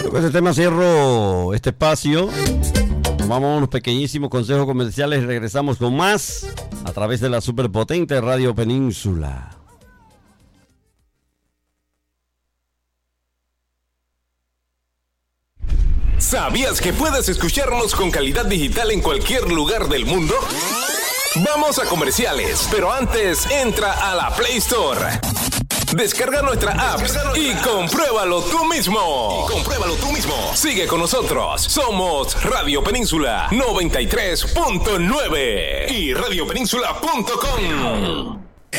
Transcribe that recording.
Con este tema cierro este espacio. Tomamos unos pequeñísimos consejos comerciales y regresamos con más a través de la superpotente Radio Península. ¿Sabías que puedes escucharnos con calidad digital en cualquier lugar del mundo? Vamos a comerciales, pero antes entra a la Play Store. Descarga nuestra app y compruébalo tú mismo. Sigue con nosotros. Somos Radio Península 93.9 y radiopenínsula.com.